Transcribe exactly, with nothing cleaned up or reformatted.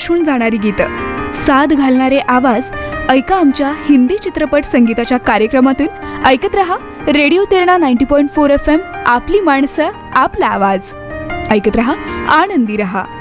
स्पर्शून जाणारी गीतं, साद घालणारे आवाज ऐका आमच्या हिंदी चित्रपट संगीताच्या कार्यक्रमातून. ऐकत रहा radio Terna ninety point four F M. आपली माणसं, आपला आवाज. ऐकत रहा, आनंदी रहा.